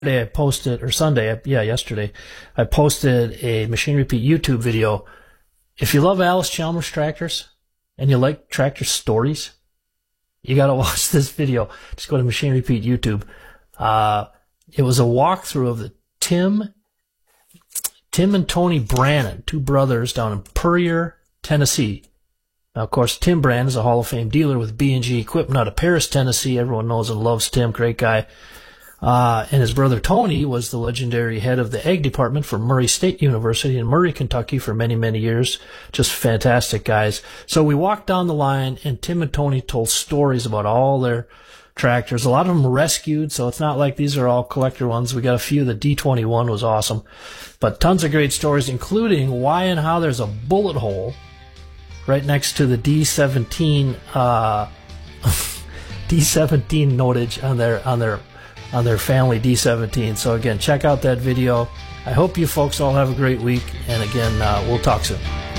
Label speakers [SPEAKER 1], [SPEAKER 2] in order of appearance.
[SPEAKER 1] I posted, or Sunday, yeah, yesterday, I posted a Machine Repeat YouTube video. If you love Allis Chalmers tractors and you like tractor stories, you got to watch this video. Just go to Machine Repeat YouTube. It was a walkthrough of the Tim and Tony Brannon, two brothers down in Puryear, Tennessee. Now, of course, Tim Brannon is a Hall of Fame dealer with B&G Equipment out of Paris, Tennessee. Everyone knows and loves Tim, great guy. And his brother Tony was the legendary head of the ag department for Murray State University in Murray, Kentucky for many, many years. Just fantastic guys. So we walked down the line, and Tim and Tony told stories about all their tractors. A lot of them rescued, so it's not like these are all collector ones. We got a few. The D21 was awesome. But tons of great stories, including why and how there's a bullet hole right next to the D17 D17 notage on their family D17. So again, check out that video. I hope you folks all have a great week, and again, we'll talk soon.